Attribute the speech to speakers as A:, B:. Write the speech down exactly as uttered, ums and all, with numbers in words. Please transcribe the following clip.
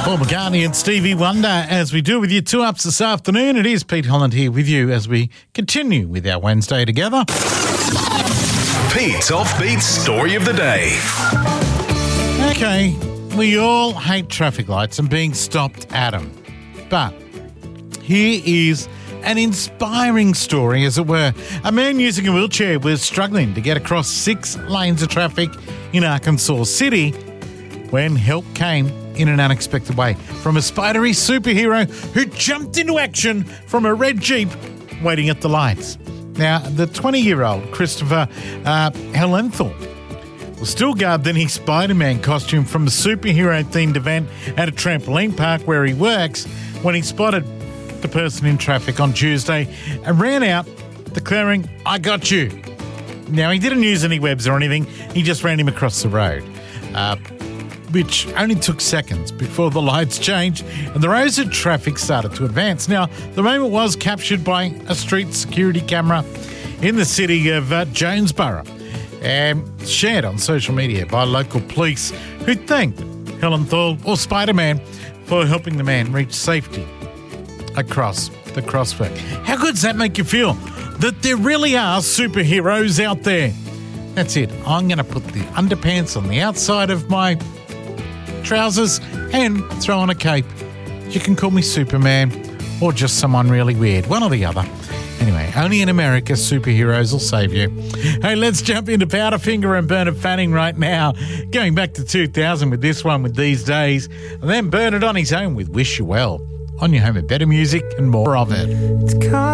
A: Paul McCartney and Stevie Wonder as we do with you two ups this afternoon. It is Pete Holland here with you as we continue with our Wednesday together.
B: Pete's Offbeat Story of the Day.
A: Okay, we all hate traffic lights and being stopped at them. But here is an inspiring story, as it were. A man using a wheelchair was struggling to get across six lanes of traffic in Arkansas City when help came in an unexpected way from a spidery superhero who jumped into action from a red Jeep waiting at the lights. Now, the twenty-year-old Christopher uh, Hellenthal was still garbed in his Spider-Man costume from a superhero-themed event at a trampoline park where he works when he spotted the person in traffic on Tuesday and ran out declaring, "I got you." Now, he didn't use any webs or anything. He just ran him across the road. Uh, which only took seconds before the lights changed and the rows of traffic started to advance. Now, the moment was captured by a street security camera in the city of uh, Jonesboro and shared on social media by local police who thanked Hellenthal, or Spider-Man, for helping the man reach safety across the crosswalk. How good does that make you feel? That there really are superheroes out there. That's it. I'm going to put the underpants on the outside of my trousers and throw on a cape. You can call me Superman or just someone really weird, one or the other. Anyway, only in America superheroes will save you. Hey, let's jump into Powderfinger and Bernard Fanning right now. Going back to two thousand with this one with These Days, and then Bernard on his own with Wish You Well. On your home of better music and more of it.